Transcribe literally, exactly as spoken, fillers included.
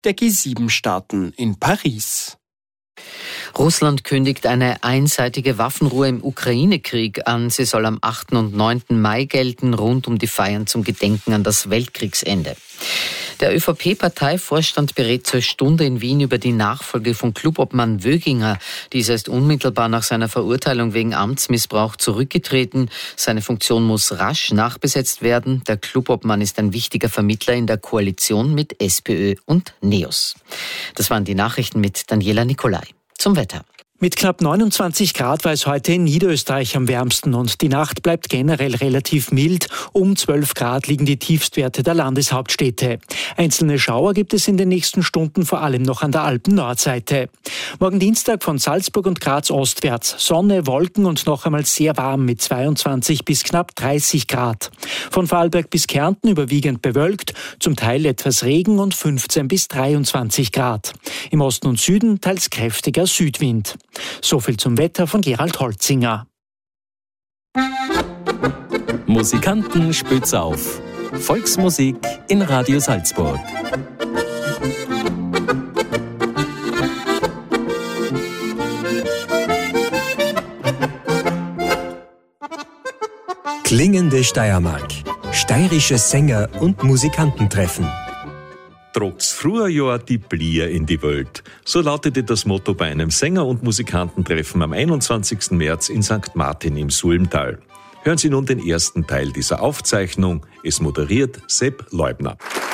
der G sieben Staaten in Paris. Russland kündigt eine einseitige Waffenruhe im Ukraine-Krieg an. Sie soll am achten und neunten Mai gelten, rund um die Feiern zum Gedenken an das Weltkriegsende. Der ÖVP-Parteivorstand berät zur Stunde in Wien über die Nachfolge von Clubobmann Wöginger. Dieser ist unmittelbar nach seiner Verurteilung wegen Amtsmissbrauch zurückgetreten. Seine Funktion muss rasch nachbesetzt werden. Der Clubobmann ist ein wichtiger Vermittler in der Koalition mit SPÖ und NEOS. Das waren die Nachrichten mit Daniela Nicolai. Zum Wetter. Mit knapp neunundzwanzig Grad war es heute in Niederösterreich am wärmsten und die Nacht bleibt generell relativ mild. Um zwölf Grad liegen die Tiefstwerte der Landeshauptstädte. Einzelne Schauer gibt es in den nächsten Stunden vor allem noch an der Alpen-Nordseite. Morgen Dienstag von Salzburg und Graz ostwärts. Sonne, Wolken und noch einmal sehr warm mit zweiundzwanzig bis knapp dreißig Grad. Von Vorarlberg bis Kärnten überwiegend bewölkt, zum Teil etwas Regen und fünfzehn bis dreiundzwanzig Grad. Im Osten und Süden teils kräftiger Südwind. So viel zum Wetter von Gerald Holzinger. Musikanten spitz auf. Volksmusik in Radio Salzburg. Klingende Steiermark. Steirische Sänger und Musikanten treffen. Tragt's früher Jahr die Blier in die Welt. So lautete das Motto bei einem Sänger- und Musikantentreffen am einundzwanzigsten März in Sankt Martin im Sulmtal. Hören Sie nun den ersten Teil dieser Aufzeichnung. Es moderiert Sepp Leubner.